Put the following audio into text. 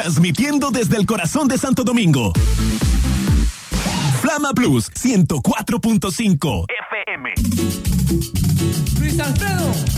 transmitiendo desde el corazón de Santo Domingo. Flama Plus 104.5 FM. Luis Alfredo.